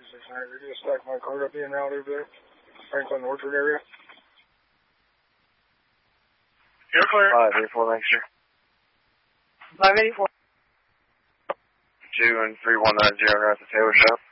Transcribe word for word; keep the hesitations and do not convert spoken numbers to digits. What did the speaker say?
six nine. We're going to stack my car up being route over there. Franklin Orchard area. You're clear. five eighty-four Lancaster. five eighty-four. two and three one nine zero, north of Taylor Shop.